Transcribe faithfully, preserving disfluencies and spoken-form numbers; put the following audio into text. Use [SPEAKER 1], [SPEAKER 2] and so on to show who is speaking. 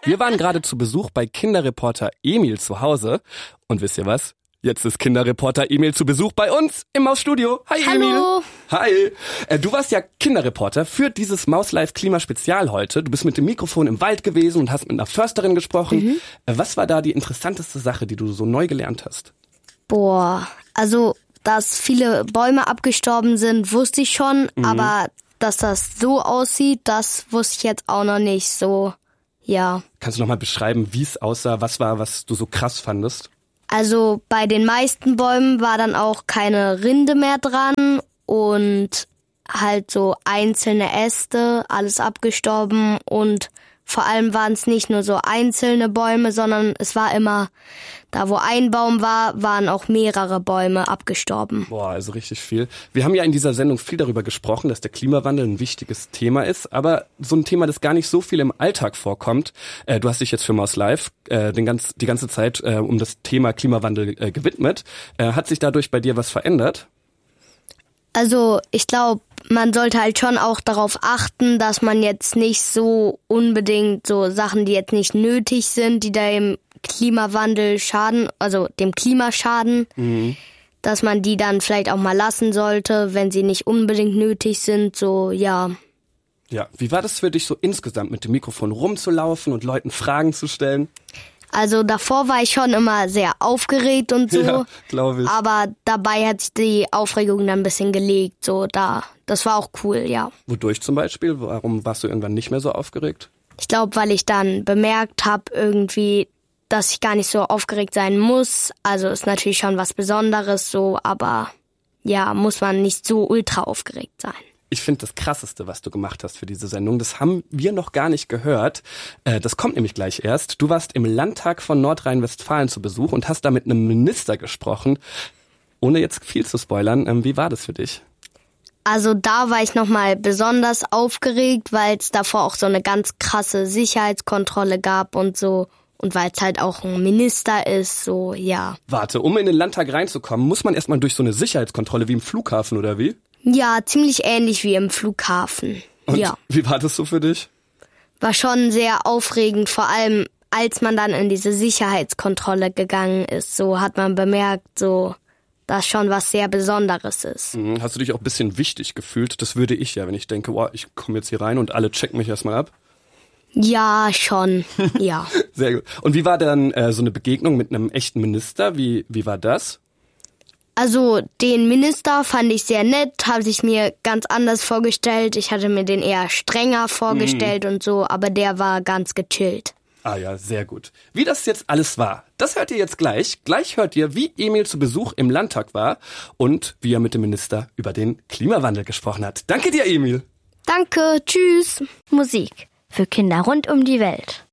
[SPEAKER 1] Wir waren gerade zu Besuch bei Kinderreporter Emil zu Hause. Und wisst ihr was? Jetzt ist Kinderreporter Emil zu Besuch bei uns im Mausstudio. Hi Emil.
[SPEAKER 2] Hallo.
[SPEAKER 1] Hi. Äh, du warst ja Kinderreporter für dieses Mauslife Klimaspezial heute. Du bist mit dem Mikrofon im Wald gewesen und hast mit einer Försterin gesprochen. Mhm. Äh, was war da die interessanteste Sache, die du so neu gelernt hast?
[SPEAKER 2] Boah, also, dass viele Bäume abgestorben sind, wusste ich schon. Mhm. Aber dass das so aussieht, das wusste ich jetzt auch noch nicht so, ja.
[SPEAKER 1] Kannst du noch mal beschreiben, wie es aussah? Was war, was du so krass fandest?
[SPEAKER 2] Also bei den meisten Bäumen war dann auch keine Rinde mehr dran und halt so einzelne Äste, alles abgestorben und vor allem waren es nicht nur so einzelne Bäume, sondern es war immer, da wo ein Baum war, waren auch mehrere Bäume abgestorben.
[SPEAKER 1] Boah, also richtig viel. Wir haben ja in dieser Sendung viel darüber gesprochen, dass der Klimawandel ein wichtiges Thema ist, aber so ein Thema, das gar nicht so viel im Alltag vorkommt. Äh, du hast dich jetzt für Mauslife äh, den ganz, die ganze Zeit äh, um das Thema Klimawandel äh, gewidmet. Äh, hat sich dadurch bei dir was verändert?
[SPEAKER 2] Also ich glaube, man sollte halt schon auch darauf achten, dass man jetzt nicht so unbedingt so Sachen, die jetzt nicht nötig sind, die dem Klimawandel schaden, also dem Klima schaden, mhm. dass man die dann vielleicht auch mal lassen sollte, wenn sie nicht unbedingt nötig sind, so, ja.
[SPEAKER 1] Ja, wie war das für dich so insgesamt, mit dem Mikrofon rumzulaufen und Leuten Fragen zu stellen?
[SPEAKER 2] Also davor war ich schon immer sehr aufgeregt und so,
[SPEAKER 1] ja, glaube ich.
[SPEAKER 2] Aber dabei hat sich die Aufregung dann ein bisschen gelegt, so da. Das war auch cool, ja.
[SPEAKER 1] Wodurch zum Beispiel? Warum warst du irgendwann nicht mehr so aufgeregt?
[SPEAKER 2] Ich glaube, weil ich dann bemerkt habe irgendwie, dass ich gar nicht so aufgeregt sein muss. Also ist natürlich schon was Besonderes so, aber ja, muss man nicht so ultra aufgeregt sein.
[SPEAKER 1] Ich finde das Krasseste, was du gemacht hast für diese Sendung, das haben wir noch gar nicht gehört. Äh, das kommt nämlich gleich erst. Du warst im Landtag von Nordrhein-Westfalen zu Besuch und hast da mit einem Minister gesprochen. Ohne jetzt viel zu spoilern, ähm, wie war das für dich?
[SPEAKER 2] Also da war ich nochmal besonders aufgeregt, weil es davor auch so eine ganz krasse Sicherheitskontrolle gab und so. Und weil es halt auch ein Minister ist, so, ja.
[SPEAKER 1] Warte, um in den Landtag reinzukommen, muss man erstmal durch so eine Sicherheitskontrolle wie im Flughafen, oder wie?
[SPEAKER 2] Ja, ziemlich ähnlich wie im Flughafen.
[SPEAKER 1] Und
[SPEAKER 2] ja.
[SPEAKER 1] Wie war das so für dich?
[SPEAKER 2] War schon sehr aufregend, vor allem als man dann in diese Sicherheitskontrolle gegangen ist. So hat man bemerkt, so, dass schon was sehr Besonderes ist.
[SPEAKER 1] Hast du dich auch ein bisschen wichtig gefühlt? Das würde ich ja, wenn ich denke, wow, ich komme jetzt hier rein und alle checken mich erstmal ab.
[SPEAKER 2] Ja, schon, ja.
[SPEAKER 1] Sehr gut. Und wie war dann äh, so eine Begegnung mit einem echten Minister? Wie, wie war das?
[SPEAKER 2] Also den Minister fand ich sehr nett, habe ich mir ganz anders vorgestellt. Ich hatte mir den eher strenger vorgestellt mm. und so, aber der war ganz gechillt.
[SPEAKER 1] Ah ja, sehr gut. Wie das jetzt alles war, das hört ihr jetzt gleich. Gleich hört ihr, wie Emil zu Besuch im Landtag war und wie er mit dem Minister über den Klimawandel gesprochen hat. Danke dir, Emil.
[SPEAKER 2] Danke, tschüss.
[SPEAKER 3] Musik für Kinder rund um die Welt.